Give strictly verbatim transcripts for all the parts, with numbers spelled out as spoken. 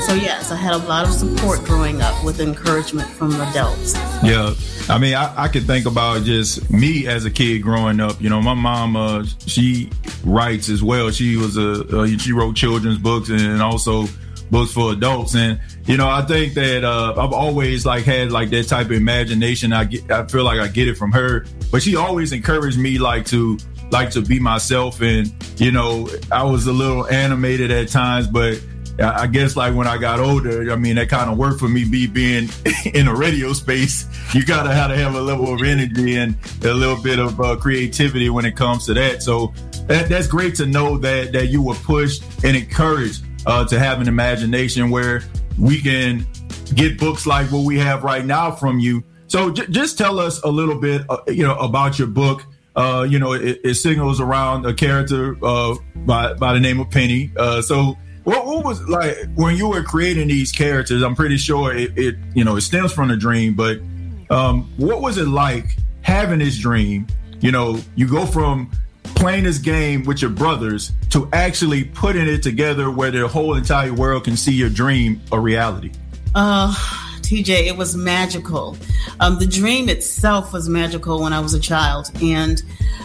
so yes, I had a lot of support growing up with encouragement from adults. Yeah. I mean, I, I could think about just me as a kid growing up. You know, my mom, uh, she writes as well. She was a, uh, she wrote children's books and also books for adults. And, you know, I think that uh, I've always like had like that type of imagination. I get, I feel like I get it from her, but she always encouraged me like to like to be myself. And, you know, I was a little animated at times, but I guess like when I got older, I mean, that kind of worked for me, be being in a radio space. You gotta have to have a level of energy and a little bit of uh, creativity when it comes to that. So that, that's great to know that that you were pushed and encouraged uh, to have an imagination where we can get books like what we have right now from you. So j- just tell us a little bit, uh, you know, about your book. Uh, you know, it, it signals around a character uh, by by the name of Penny. Uh, so. What, what was like when you were creating these characters? I'm pretty sure it, it you know, it stems from a dream, but um, what was it like having this dream? You know, you go from playing this game with your brothers to actually putting it together where the whole entire world can see your dream a reality. Uh, T J, it was magical. Um, the dream itself was magical when I was a child, and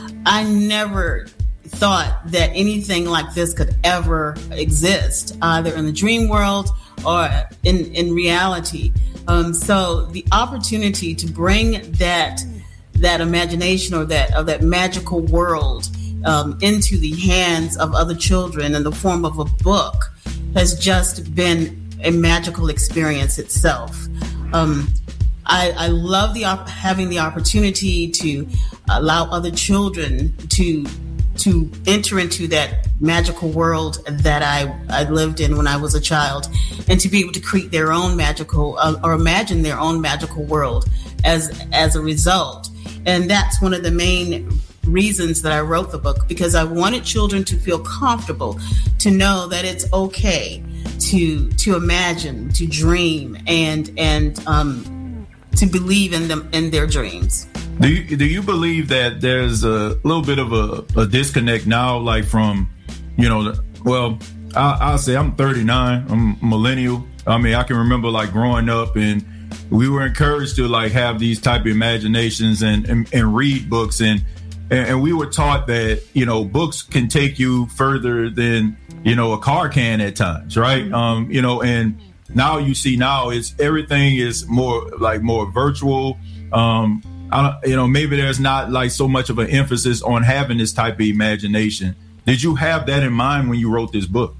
I never thought that anything like this could ever exist, either in the dream world or in, in reality. Um, so the opportunity to bring that that imagination or that or that magical world um, into the hands of other children in the form of a book has just been a magical experience itself. Um, I, I love the op- having the opportunity to allow other children to to enter into that magical world that I, I lived in when I was a child, and to be able to create their own magical uh, or imagine their own magical world as as a result. And that's one of the main reasons that I wrote the book, because I wanted children to feel comfortable, to know that it's okay to to imagine, to dream, and and um, to believe in them in their dreams. Do you, do you believe that there's a little bit of a, a disconnect now, like from, you know, well, I, I'll say I'm thirty-nine, I'm millennial. I mean, I can remember like growing up and we were encouraged to like have these type of imaginations and, and, and read books. And, and we were taught that, you know, books can take you further than, you know, a car can at times. Right. Um, you know, and now you see now it's everything is more like more virtual. Um, I don't, you know, maybe there's not like so much of an emphasis on having this type of imagination. Did you have that in mind when you wrote this book?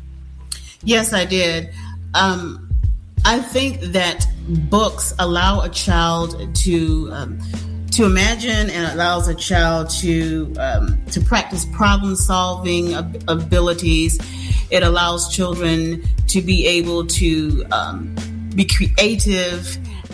Yes, I did. Um, I think that books allow a child to um, to imagine, and allows a child to um, to practice problem solving ab- abilities. It allows children to be able to um, be creative.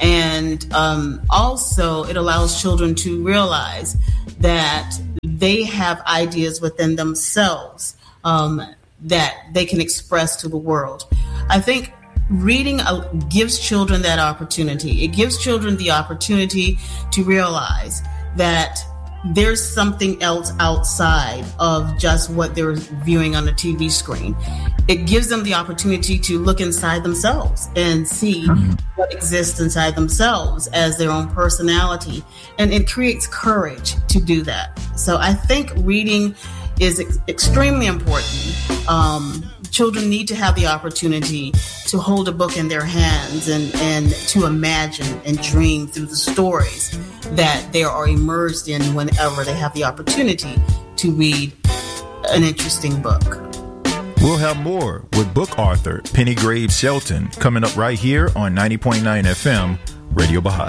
And um, also it allows children to realize that they have ideas within themselves um, that they can express to the world. I think reading uh, gives children that opportunity. It gives children the opportunity to realize that there's something else outside of just what they're viewing on the T V screen. It gives them the opportunity to look inside themselves and see what exists inside themselves as their own personality. And it creates courage to do that. So I think reading is ex- extremely important. Um, children need to have the opportunity to hold a book in their hands and, and to imagine and dream through the stories that they are immersed in whenever they have the opportunity to read an interesting book. We'll have more with book author Penny Graves Shelton coming up right here on ninety point nine F M, Radio Baha'i.